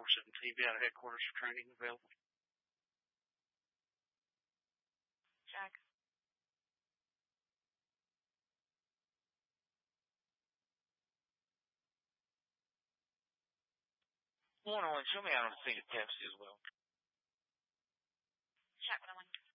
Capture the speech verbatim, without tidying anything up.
twenty-four seven T V out of headquarters for training available. Jack. one oh one, show me out on Saint Pepsi as well. Jack one oh one.